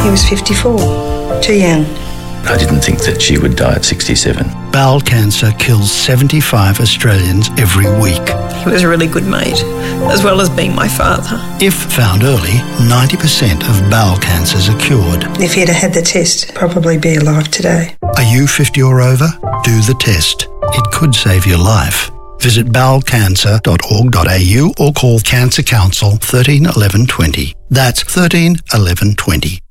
He was 54. Too young. I didn't think that she would die at 67. Bowel cancer kills 75 Australians every week. He was a really good mate, as well as being my father. If found early, 90% of bowel cancers are cured. If he'd have had the test, he'd probably be alive today. Are you 50 or over? Do the test. It could save your life. Visit bowelcancer.org.au or call Cancer Council 13 11 20. That's 13 11 20.